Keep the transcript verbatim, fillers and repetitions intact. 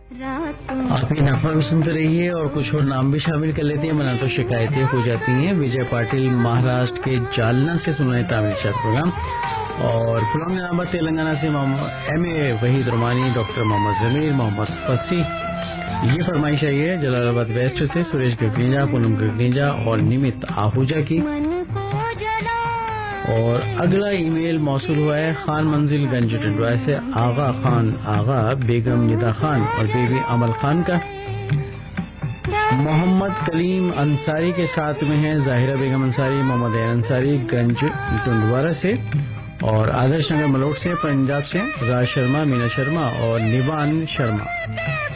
आप ये नाफा भी सुनते रहिए और कुछ और नाम भी शामिल कर लेते हैं, वरना तो शिकायतें हो जाती हैं। विजय पाटिल महाराष्ट्र के जालना से सुन रहे तामिल शाद प्रोग्राम, और पुलाम इलाहाबाद तेलंगाना से M A Waheed रुमानी, doctor Mohammad जमीर, मोहम्मद फसी। ये फरमाइश आई है जलालाबाद वेस्ट से सुरेश गगनेजा, पूनम गगनेजा और निमित आहूजा की। और अगला ईमेल मौसूल हुआ है खान मंजिल गंज टंडवा से आगा खान आगा, बेगम निदा खान और बेबी अमल खान का। मोहम्मद कलीम अंसारी के साथ में है जाहिरा बेगम अंसारी, मोहम्मद अंसारी गंज टंडवारा से, और आदर्श नगर मलोट से पंजाब से राज शर्मा, मीना शर्मा और निवान शर्मा।